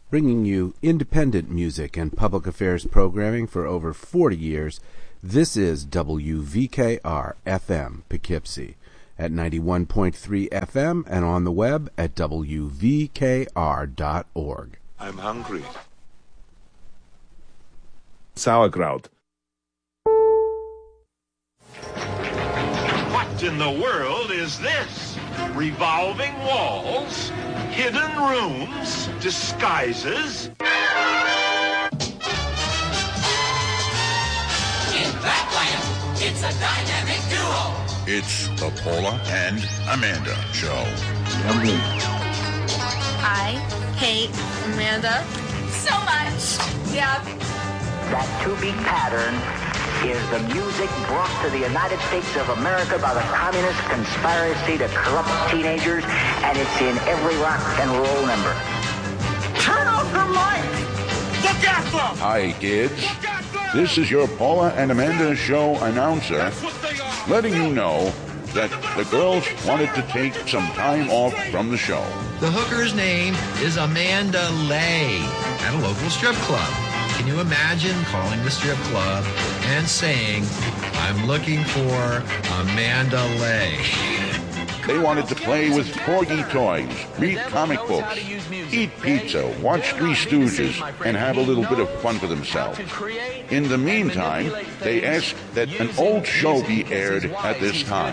Bringing you independent music and public affairs programming for over 40 years, this is WVKR-FM Poughkeepsie at 91.3 FM and on the web at wvkr.org. I'm hungry. Sauerkraut. What in the world is this? Revolving walls, hidden rooms, disguises. In Backland, it's a dynamic duo. It's the Paula and Amanda Show. I hate Amanda so much. Yeah. That two-beat pattern is the music brought to the United States of America by the communist conspiracy to corrupt teenagers, and it's in every rock and roll number. Turn off her mic! Look at them! Hi, kids. This is your Paula and Amanda Show announcer letting you know that the girls wanted to take some time off from the show. The hooker's name is Amanda Lay at a local strip club. Can you imagine calling the strip club and saying, I'm looking for Amanda Lay? They wanted to play with corgi toys, read comic books, eat pizza, watch Three Stooges, and have a little bit of fun for themselves. In the meantime, they asked that an old show be aired at this time.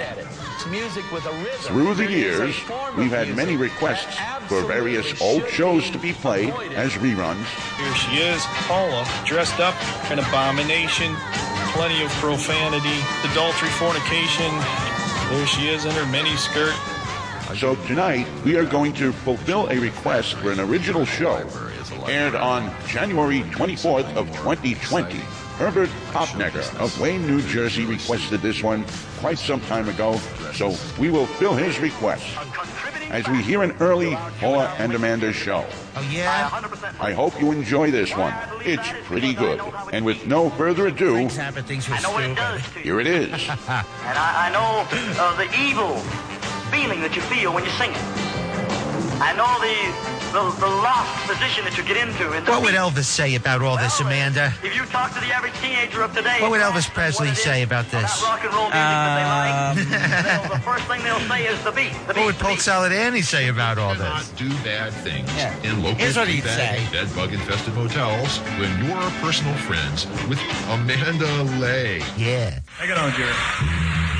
Through the years, we've had many requests for various old shows to be played as reruns. Here she is, Paula, dressed up, an abomination, plenty of profanity, adultery, fornication. There she is in her miniskirt. So tonight, we are going to fulfill a request for an original show aired on January 24th of 2020. Herbert Popnecker of Wayne, New Jersey requested this one quite some time ago, so we will fill his request as we hear an early Paula and Amanda show. Oh, yeah? I hope you enjoy this one. It's pretty good. And with no further ado, I know what it does to you. here it is. And I know the evil feeling that you feel when you sing it. I know the lost position that you get into. What would Elvis say about all this, Amanda? If you talk to the average teenager of today... What would Elvis Presley say about this? Rock and roll music that they like. The first thing they'll say is the beat. What would Polk Salad Annie say about all this? Not do bad things in local Here's what he'd say. bed bug infested motels when you're personal friends with Amanda Lay. Yeah. Take it on, Jerry.